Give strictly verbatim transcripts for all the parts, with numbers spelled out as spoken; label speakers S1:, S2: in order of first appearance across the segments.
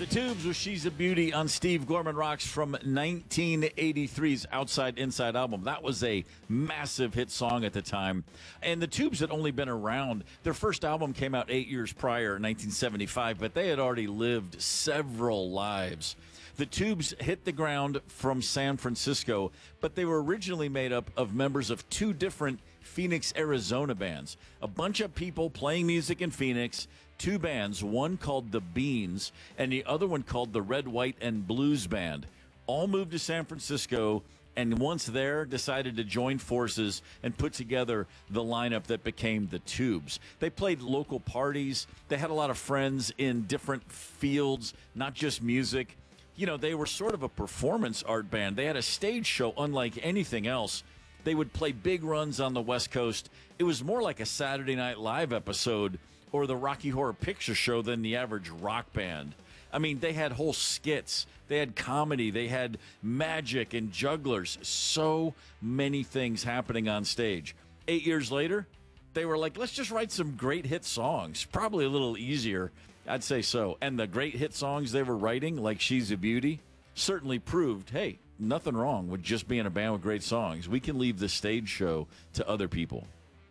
S1: The Tubes with She's a Beauty on Steve Gorman Rocks from nineteen eighty-three's Outside Inside album. That was a massive hit song at the time. And the Tubes had only been around. Their first album came out eight years prior, nineteen seventy-five, but they had already lived several lives. The Tubes hit the ground from San Francisco, but they were originally made up of members of two different Phoenix, Arizona bands. A bunch of people playing music in Phoenix, two bands, one called The Beans and the other one called the Red, White, and Blues Band. All moved to San Francisco, and once there, decided to join forces and put together the lineup that became the Tubes. They played local parties. They had a lot of friends in different fields, not just music. You know, they were sort of a performance art band. They had a stage show unlike anything else. They would play big runs on the West Coast. It was more like a Saturday Night Live episode or the Rocky Horror Picture Show than the average rock band. I mean, they had whole skits. They had comedy. They had magic and jugglers. So many things happening on stage. Eight years later, they were like, let's just write some great hit songs. Probably a little easier. I'd say so. And the great hit songs they were writing, like She's a Beauty, certainly proved, hey, nothing wrong with just being a band with great songs. We can leave the stage show to other people.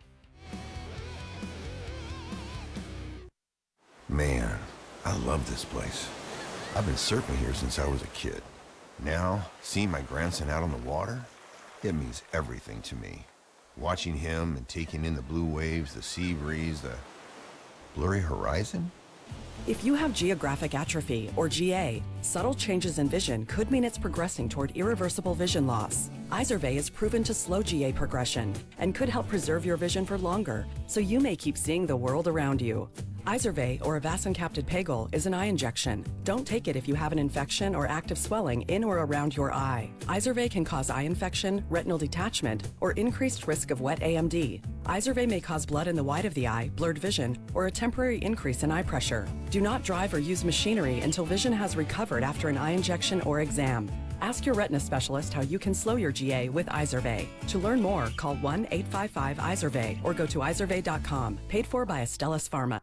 S2: Man, I love this place. I've been surfing here since I was a kid. Now, seeing my grandson out on the water, it means everything to me. Watching him and taking in the blue waves, the sea breeze, the blurry horizon.
S3: If you have geographic atrophy, or G A, subtle changes in vision could mean it's progressing toward irreversible vision loss. Izervay is proven to slow G A progression and could help preserve your vision for longer, so you may keep seeing the world around you. Izervay, or avacincaptad pegol, is an eye injection. Don't take it if you have an infection or active swelling in or around your eye. Izervay can cause eye infection, retinal detachment, or increased risk of wet A M D. Izervay may cause blood in the white of the eye, blurred vision, or a temporary increase in eye pressure. Do not drive or use machinery until vision has recovered after an eye injection or exam. Ask your retina specialist how you can slow your G A with Izervay. To learn more, call one eight five five Izervay or go to izervay dot com. Paid for by Astellas Pharma.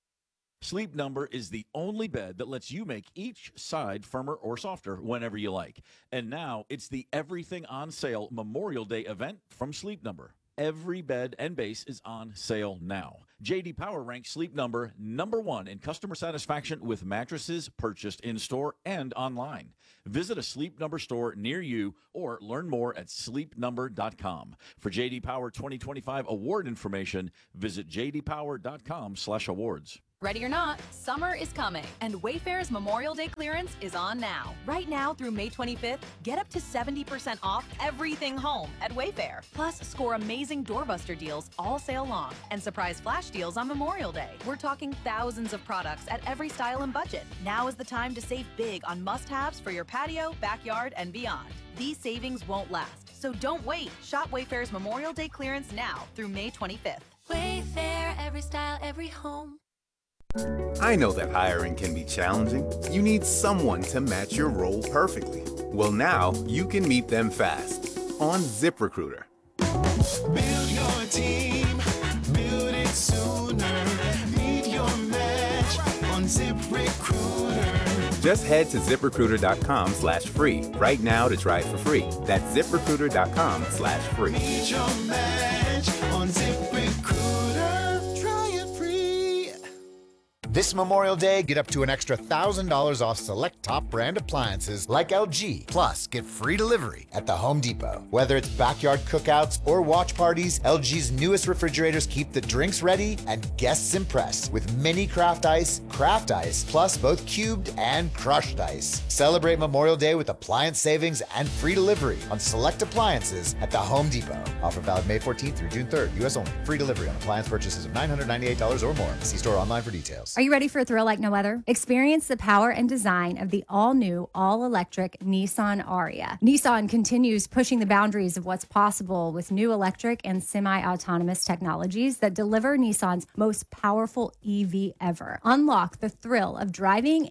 S1: Sleep Number is the only bed that lets you make each side firmer or softer whenever you like. And now it's the Everything on Sale Memorial Day event from Sleep Number. Every bed and base is on sale now. J D Power ranks Sleep Number number one in customer satisfaction with mattresses purchased in-store and online. Visit a Sleep Number store near you or learn more at sleep number dot com. For J D Power twenty twenty-five award information, visit j d power dot com slash awards.
S4: Ready or not, summer is coming, and Wayfair's Memorial Day clearance is on now. Right now through May twenty-fifth, get up to seventy percent off everything home at Wayfair. Plus, score amazing doorbuster deals all sale long and surprise flash deals on Memorial Day. We're talking thousands of products at every style and budget. Now is the time to save big on must-haves for your patio, backyard, and beyond. These savings won't last, so don't wait. Shop Wayfair's Memorial Day clearance now through May twenty-fifth.
S5: Wayfair, every style, every home.
S6: I know that hiring can be challenging. You need someone to match your role perfectly. Well, now you can meet them fast on ZipRecruiter.
S7: Build your team, build it sooner. Meet your match on ZipRecruiter.
S6: Just head to ZipRecruiter.com slash free right now to try it for free. That's ZipRecruiter.com slash free.
S7: Meet your match on ZipRecruiter. Try it free.
S8: This Memorial Day, get up to an extra one thousand dollars off select top brand appliances like L G. Plus, get free delivery at the Home Depot. Whether it's backyard cookouts or watch parties, L G's newest refrigerators keep the drinks ready and guests impressed with mini craft ice, craft ice, plus both cubed and crushed ice. Celebrate Memorial Day with appliance savings and free delivery on select appliances at the Home Depot. Offer valid May fourteenth through June third, U S only. Free delivery on appliance purchases of nine hundred ninety-eight dollars or more. See store online for details.
S9: Are you ready for a thrill like no other? Experience the power and design of the all-new, all-electric Nissan Ariya. Nissan continues pushing the boundaries of what's possible with new electric and semi-autonomous technologies that deliver Nissan's most powerful E V ever. Unlock the thrill of driving